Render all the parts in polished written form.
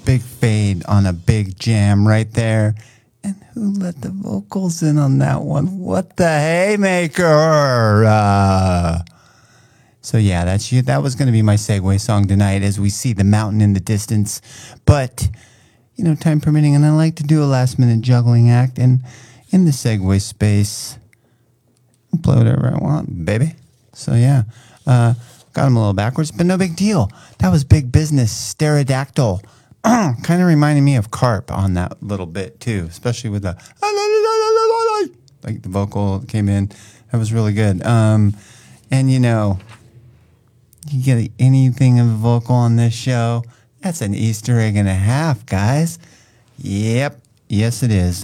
Big fade on a big jam right there. And who let the vocals in on that one? What the haymaker? So yeah, that was going to be my segue song tonight as we see the mountain in the distance. But, time permitting, and I like to do a last minute juggling act. And in the segue space, I'll play whatever I want, baby. So yeah, got him a little backwards, but no big deal. That was Big Business, Pterodactyl. Kind of reminded me of Carp on that little bit too, especially with the like the vocal came in. That was really good. And you get anything of a vocal on this show, that's an Easter egg and a half, guys. Yep, yes it is.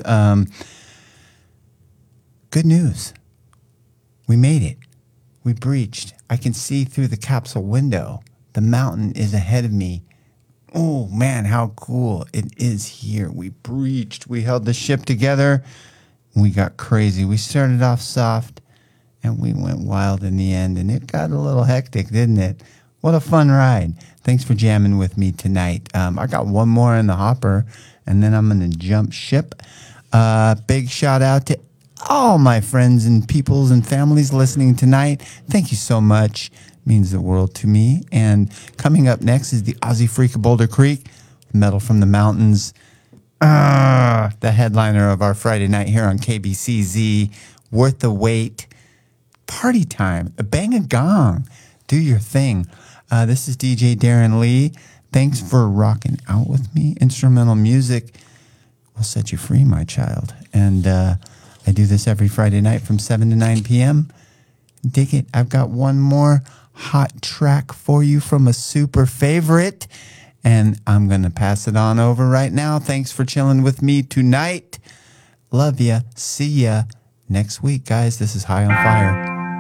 Good news. We made it. We breached. I can see through the capsule window. The mountain is ahead of me. Oh, man, how cool it is here. We breached. We held the ship together. We got crazy. We started off soft, and we went wild in the end, and it got a little hectic, didn't it? What a fun ride. Thanks for jamming with me tonight. I got one more in the hopper, and then I'm going to jump ship. Big shout out to all my friends and peoples and families listening tonight. Thank you so much. Means the world to me. And coming up next is the Aussie Freak of Boulder Creek, Metal from the Mountains, the headliner of our Friday night here on KBCZ. Worth the wait. Party time. Bang a gong. Do your thing. This is DJ Darren Lee. Thanks for rocking out with me. Instrumental music will set you free, my child. And I do this every Friday night from 7 to 9 p.m. Dig it. I've got one more hot track for you from a super favorite, and I'm going to pass it on over right now. Thanks for chilling with me tonight. Love ya. See ya next week, guys. This is High on Fire.